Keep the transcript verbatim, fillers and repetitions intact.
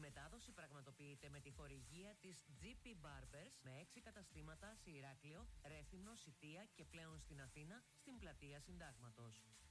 μετάδοση πραγματοποιείται με τη χορηγία της τζι πι Barbers με έξι καταστήματα σε Ηράκλειο, Ρέθυμνο, Σιτία και πλέον στην Αθήνα στην πλατεία Συντάγματος.